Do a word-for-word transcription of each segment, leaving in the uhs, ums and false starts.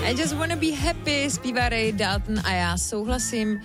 I just wanna be happy, zpívá Ray Dalton a já souhlasím.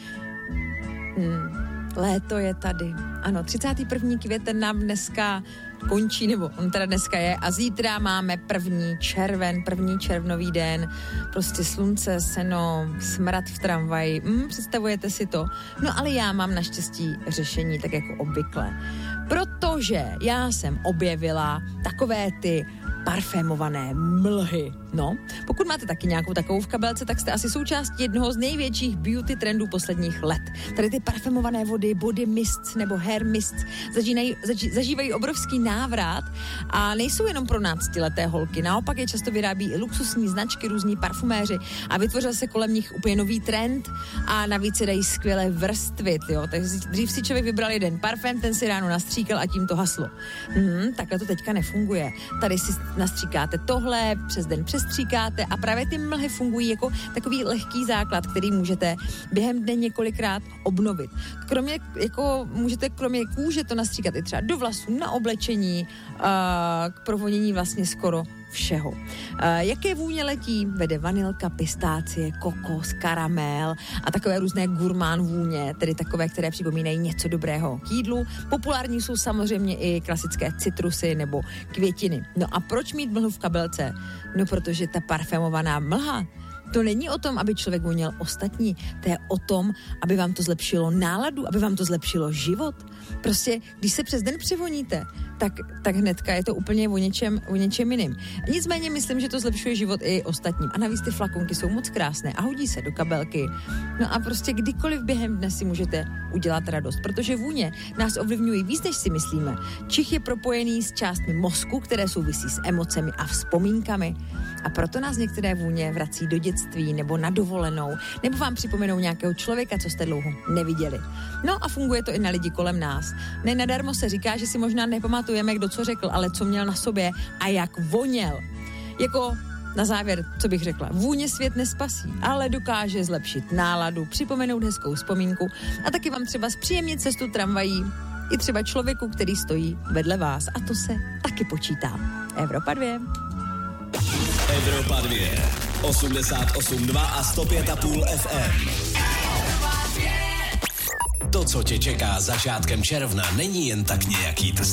Hmm, léto je tady. Ano, třicátý první květen nám dneska končí, nebo on teda dneska je, a zítra máme první červen, první červnový den, prostě slunce, seno, smrad v tramvaji, mm, představujete si to? No ale já mám naštěstí řešení, tak jako obvykle. Protože já jsem objevila takové ty parfémované mlhy. No, pokud máte taky nějakou takovou v kabelce, tak jste asi součástí jednoho z největších beauty trendů posledních let. Tady ty parfémované vody, body mists nebo hair mists zažívají, zaži, zažívají obrovský návrat a nejsou jenom pro náctileté holky. Naopak je často vyrábí i luxusní značky, různí parfuméři a vytvořil se kolem nich úplně nový trend a navíc se dají skvěle vrstvit, jo. Takže dřív si člověk vybral jeden parfém, ten si ráno nastříkal a tím to haslo. Hmm, takhle to teďka nefunguje. Tady si nastříkáte tohle, přes den přestříkáte a právě ty mlhy fungují jako takový lehký základ, který můžete během dne několikrát obnovit. Kromě, jako můžete kromě kůže to nastříkat i třeba do vlasů, na oblečení, k provonění vlastně skoro všeho. Uh, jaké vůně letí? Vede vanilka, pistácie, kokos, karamel a takové různé gurmán vůně, tedy takové, které připomínají něco dobrého k jídlu. Populární jsou samozřejmě i klasické citrusy nebo květiny. No a proč mít mlhu v kabelce? No protože ta parfémovaná mlha, to není o tom, aby člověk voněl ostatní, to je o tom, aby vám to zlepšilo náladu, aby vám to zlepšilo život. Prostě, když se přes den přivoníte, tak, tak hnedka je to úplně o něčem, o něčem jiným. Nicméně myslím, že to zlepšuje život i ostatním. A navíc ty flakonky jsou moc krásné a hodí se do kabelky. No a prostě kdykoliv během dne si můžete udělat radost, protože vůně nás ovlivňují víc, než si myslíme. Čich je propojený s částmi mozku, které souvisí s emocemi a vzpomínkami. A proto nás některé vůně vrací do dětství nebo na dovolenou, nebo vám připomenou nějakého člověka, co jste dlouho neviděli. No a funguje to i na lidi kolem nás. Nenadarmo se říká, že si možná nepamatujeme, kdo co řekl, ale co měl na sobě a jak voněl. Jako na závěr, co bych řekla, vůně svět nespasí, ale dokáže zlepšit náladu, připomenout hezkou vzpomínku a taky vám třeba zpříjemnit cestu tramvají i třeba člověku, který stojí vedle vás. A to se taky počítá. Evropa dvě. Evropa dvě, osmdesát osm dva a sto pět a půl F M. To, co tě čeká začátkem června, není jen tak nějaký test.